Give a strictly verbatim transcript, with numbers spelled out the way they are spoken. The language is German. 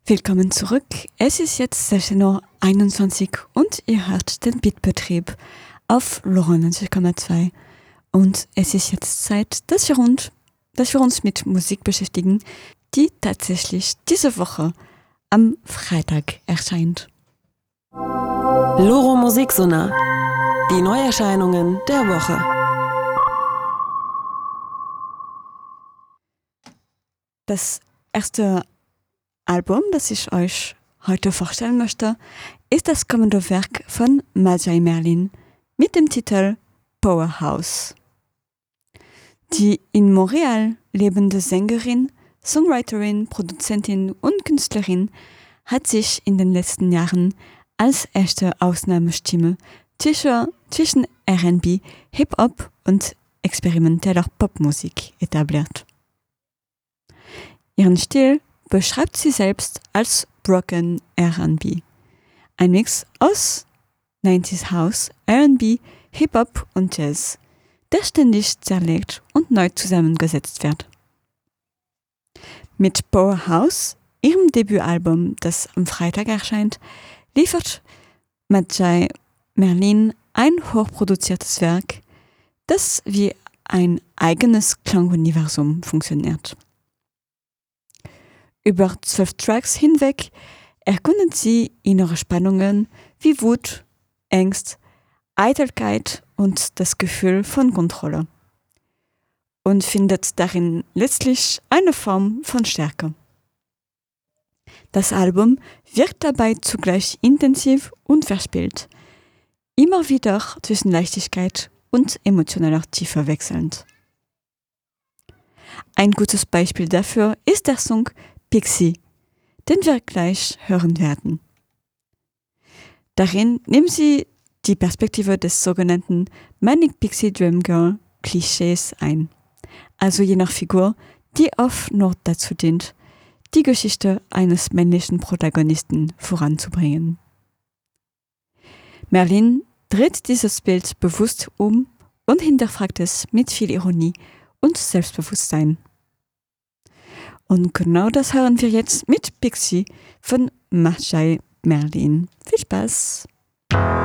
Willkommen zurück. Es ist jetzt sechzehn Uhr einundzwanzig und ihr hört den Beatbetrieb auf LoRa neunzig Komma zwei. Und es ist jetzt Zeit, dass wir, uns, dass wir uns mit Musik beschäftigen, die tatsächlich diese Woche am Freitag erscheint. LoRa Musiksonne. Die Neuerscheinungen der Woche. Das erste Album, das ich euch heute vorstellen möchte, ist das kommende Werk von Majai Merlin mit dem Titel Powerhouse. Die in Montreal lebende Sängerin, Songwriterin, Produzentin und Künstlerin hat sich in den letzten Jahren als echte Ausnahmestimme zwischen, zwischen R and B, Hip-Hop und experimenteller Popmusik etabliert. Ihren Stil beschreibt sie selbst als Broken R and B, ein Mix aus neunziger House, R and B, Hip-Hop und Jazz, der ständig zerlegt und neu zusammengesetzt wird. Mit Powerhouse, ihrem Debütalbum, das am Freitag erscheint, liefert Majai Merlin ein hochproduziertes Werk, das wie ein eigenes Klanguniversum funktioniert. Über zwölf Tracks hinweg erkundet sie innere Spannungen wie Wut, Angst, Eitelkeit und das Gefühl von Kontrolle und findet darin letztlich eine Form von Stärke. Das Album wirkt dabei zugleich intensiv und verspielt, immer wieder zwischen Leichtigkeit und emotionaler Tiefe wechselnd. Ein gutes Beispiel dafür ist der Song Pixie, den wir gleich hören werden. Darin nimmt sie die Perspektive des sogenannten Manic Pixie Dream Girl Klischees ein, also jener Figur, die oft nur dazu dient, die Geschichte eines männlichen Protagonisten voranzubringen. Merlin dreht dieses Bild bewusst um und hinterfragt es mit viel Ironie und Selbstbewusstsein. Und genau das hören wir jetzt mit Pixie von Majai Merlin. Viel Spaß!